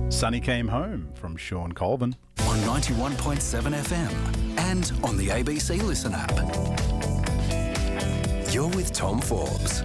Sonny Came Home from Sean Colvin. On 91.7 FM and on the ABC Listen app. You're with Tom Forbes.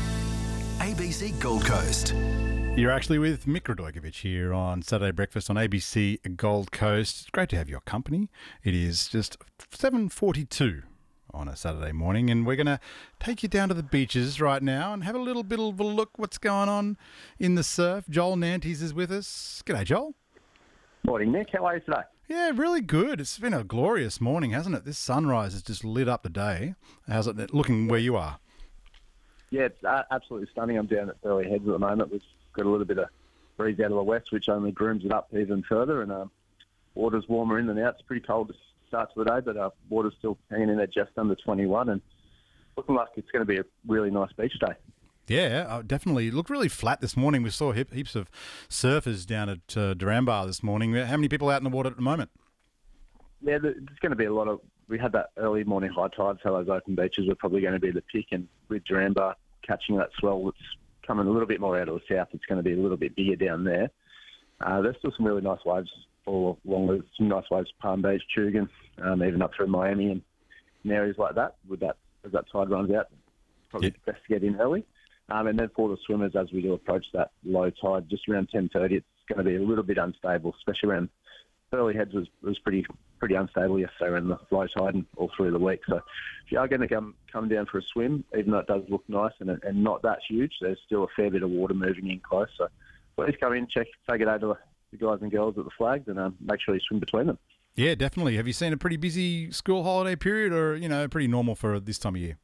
ABC Gold Coast. You're actually with Mick Radojkovic here on Saturday Breakfast on ABC Gold Coast. It's great to have your company. It is just 7:42 on a Saturday morning, and we're going to take you down to the beaches right now and have a little bit of a look what's going on in the surf. Joel Nantes is with us. G'day, Joel. Morning, Nick. How are you today? Yeah, really good. It's been a glorious morning, hasn't it? This sunrise has just lit up the day. How's it looking where you are? Yeah, it's absolutely stunning. I'm down at Burleigh Heads at the moment. We've got a little bit of breeze out of the west, which only grooms it up even further, and water's warmer in than out. It's pretty cold to start to the day, but water's still hanging in at just under 21, and looking like it's going to be a really nice beach day. Yeah, definitely. It looked really flat this morning. We saw heaps of surfers down at Duranbar this morning. How many people out in the water at the moment? Yeah, there's going to be a lot of... We had that early morning high tide, so those open beaches were probably going to be the pick, and with Duranbar catching that swell that's coming a little bit more out of the south, it's going to be a little bit bigger down there. There's still some really nice waves all along. There's some nice waves, Palm Beach, Tugun, even up through Miami and areas like that. As that tide runs out, probably best to get in early. And then for the swimmers, as we do approach that low tide, just around 10:30, it's going to be a little bit unstable, especially around Burleigh Heads was pretty unstable yesterday around the low tide and all through the week. So if you are going to come down for a swim, even though it does look nice and not that huge, there's still a fair bit of water moving in close. So please come in, take it over to the guys and girls at the flags, and make sure you swim between them. Yeah, definitely. Have you seen a pretty busy school holiday period, or pretty normal for this time of year?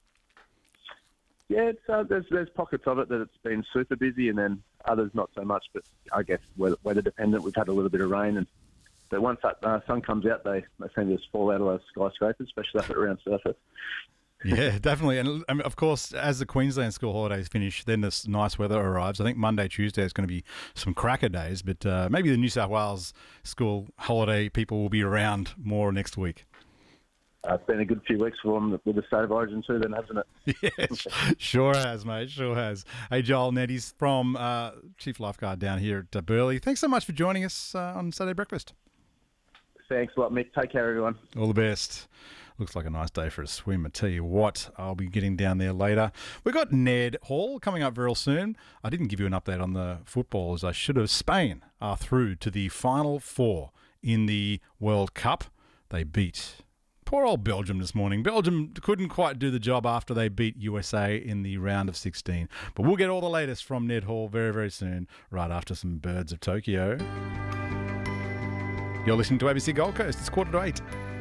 Yeah, there's pockets of it that it's been super busy, and then others not so much. But I guess weather dependent. We've had a little bit of rain, but once that sun comes out, they seem to just fall out of those skyscrapers, especially up around surface. Yeah, definitely. And of course, as the Queensland school holidays finish, then this nice weather arrives. I think Monday, Tuesday is going to be some cracker days, but maybe the New South Wales school holiday people will be around more next week. It's been a good few weeks for them with the State of Origin too, then, hasn't it? Yes, sure has, mate, sure has. Hey, Joel Nantes from Chief Lifeguard down here at Burleigh. Thanks so much for joining us on Saturday Breakfast. Thanks a lot, Mick. Take care, everyone. All the best. Looks like a nice day for a swim. I tell you what, I'll be getting down there later. We've got Ned Hall coming up very soon. I didn't give you an update on the football as I should have. Spain are through to the Final Four in the World Cup. They beat poor old Belgium this morning. Belgium couldn't quite do the job after they beat USA in the round of 16. But we'll get all the latest from Ned Hall very, very soon, right after some Birds of Tokyo. You're listening to ABC Gold Coast. It's 7:45.